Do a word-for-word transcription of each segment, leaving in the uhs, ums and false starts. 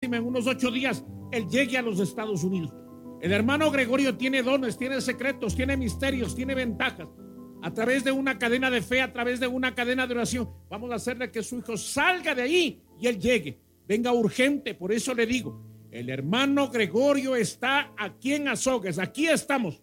próxima, en unos ocho días, él llegue a los Estados Unidos. El hermano Gregorio tiene dones, tiene secretos, tiene misterios, tiene ventajas. A través de una cadena de fe, a través de una cadena de oración, vamos a hacerle que su hijo salga de ahí y él llegue. Venga urgente, por eso le digo, el hermano Gregorio está aquí en Azogues. Aquí estamos,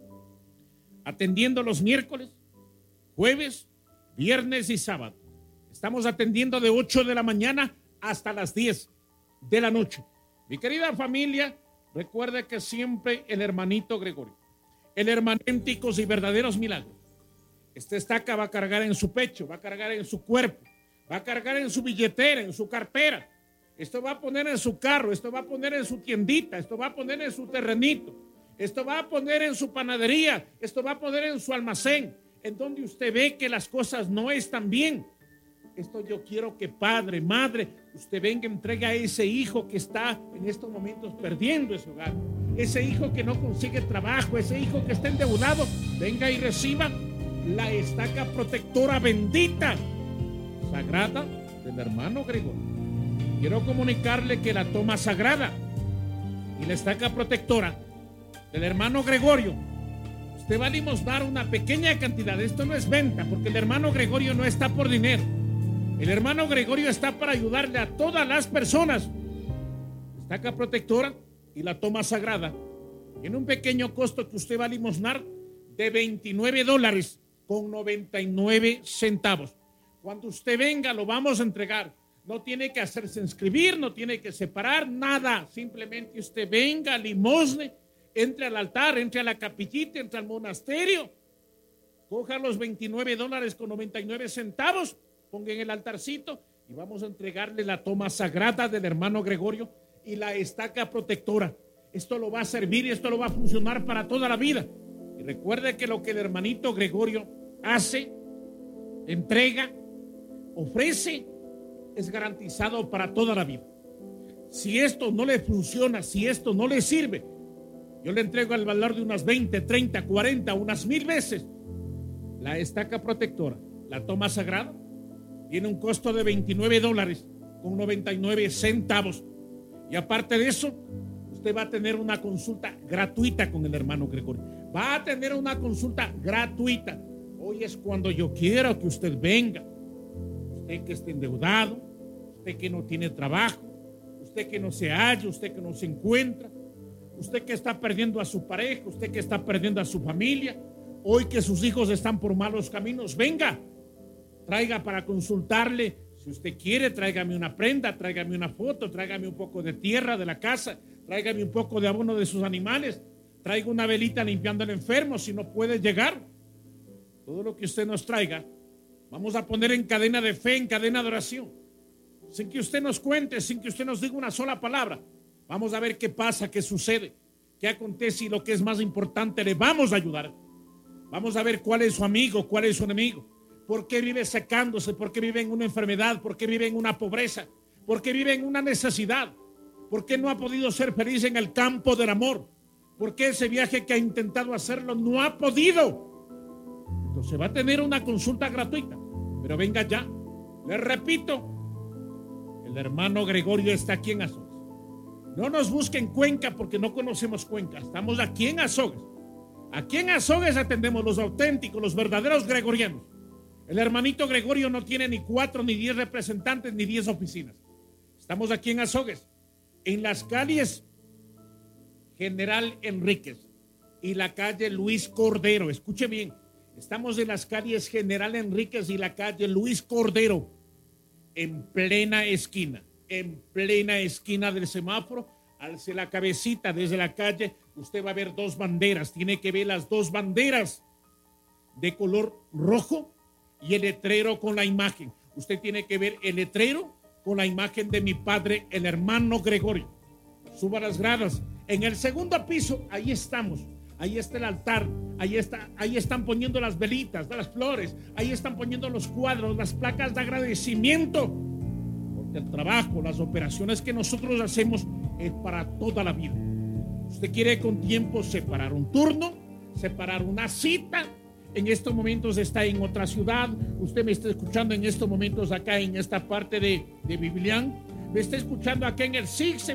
atendiendo los miércoles, jueves, viernes y sábado. Estamos atendiendo de ocho de la mañana hasta las diez de la noche. Mi querida familia, recuerde que siempre el hermanito Gregorio, el hermanénticos y verdaderos milagros, esta estaca va a cargar en su pecho, va a cargar en su cuerpo, va a cargar en su billetera, en su cartera. Esto va a poner en su carro, esto va a poner en su tiendita, esto va a poner en su terrenito, esto va a poner en su panadería, esto va a poner en su almacén, en donde usted ve que las cosas no están bien. Esto yo quiero que padre, madre, usted venga, entregue a ese hijo que está en estos momentos perdiendo ese hogar, ese hijo que no consigue trabajo, ese hijo que está endeudado, venga y reciba la estaca protectora bendita, sagrada del hermano Gregorio. Quiero comunicarle que la toma sagrada y la estaca protectora del hermano Gregorio, usted va a limosnar una pequeña cantidad. Esto no es venta, porque el hermano Gregorio no está por dinero. El hermano Gregorio está para ayudarle a todas las personas. Estaca protectora y la toma sagrada en un pequeño costo que usted va a limosnar de veintinueve dólares con noventa y nueve centavos. Cuando usted venga lo vamos a entregar. No tiene que hacerse inscribir, no tiene que separar nada. Simplemente usted venga, limosne, entre al altar, entre a la capillita, entre al monasterio, coja los veintinueve dólares con noventa y nueve centavos, ponga en el altarcito y vamos a entregarle la toma sagrada del hermano Gregorio y la estaca protectora. Esto lo va a servir y esto lo va a funcionar para toda la vida. Y recuerde que lo que el hermanito Gregorio hace, entrega, ofrece, es garantizado para toda la vida. Si esto no le funciona, si esto no le sirve, yo le entrego el valor de unas veinte, treinta, cuarenta, unas mil veces. La estaca protectora, la toma sagrada, tiene un costo de veintinueve dólares con noventa y nueve centavos. Y aparte de eso, usted va a tener una consulta gratuita con el hermano Gregorio. Va a tener una consulta gratuita. Hoy es cuando yo quiero que usted venga. Usted que esté endeudado, usted que no tiene trabajo, usted que no se halla, usted que no se encuentra, usted que está perdiendo a su pareja, usted que está perdiendo a su familia, hoy que sus hijos están por malos caminos, venga, traiga para consultarle. Si usted quiere, tráigame una prenda, tráigame una foto, tráigame un poco de tierra de la casa, tráigame un poco de abono de sus animales, traiga una velita limpiando al enfermo si no puede llegar. Todo lo que usted nos traiga vamos a poner en cadena de fe, en cadena de oración, sin que usted nos cuente, sin que usted nos diga una sola palabra. Vamos a ver qué pasa, qué sucede, qué acontece, y lo que es más importante, le vamos a ayudar. Vamos a ver cuál es su amigo, cuál es su enemigo, por qué vive secándose, por qué vive en una enfermedad, por qué vive en una pobreza, por qué vive en una necesidad, por qué no ha podido ser feliz en el campo del amor, por qué ese viaje que ha intentado hacerlo no ha podido. Entonces va a tener una consulta gratuita, pero venga ya. Les repito, el hermano Gregorio está aquí en Azogues. No nos busquen Cuenca porque no conocemos Cuenca. Estamos aquí en Azogues. Aquí en Azogues atendemos los auténticos, los verdaderos gregorianos. El hermanito Gregorio no tiene ni cuatro, ni diez representantes, ni diez oficinas. Estamos aquí en Azogues, en las calles General Enríquez y la calle Luis Cordero. Escuche bien, estamos en las calles General Enríquez y la calle Luis Cordero, en plena esquina, en plena esquina del semáforo. Alce la cabecita desde la calle, usted va a ver dos banderas. Tiene que ver las dos banderas de color rojo y el letrero con la imagen. Usted tiene que ver el letrero con la imagen de mi padre, el hermano Gregorio. Suba las gradas. En el segundo piso, ahí estamos. Ahí está el altar, ahí, está, ahí están poniendo las velitas, las flores, ahí están poniendo los cuadros, las placas de agradecimiento, porque el trabajo, las operaciones que nosotros hacemos es para toda la vida. Usted quiere con tiempo separar un turno, separar una cita. En estos momentos está en otra ciudad, usted me está escuchando en estos momentos acá en esta parte de, de Biblián, me está escuchando acá en el S I C,